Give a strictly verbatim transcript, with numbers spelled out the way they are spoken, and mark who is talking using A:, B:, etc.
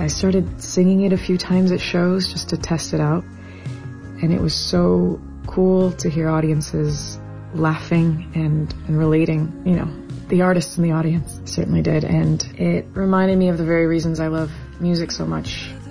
A: I started singing it a few times at shows just to test it out. And it was so cool to hear audiences laughing and, and relating, you know, the artists in the audience certainly did. And it reminded me of the very reasons I love music so much.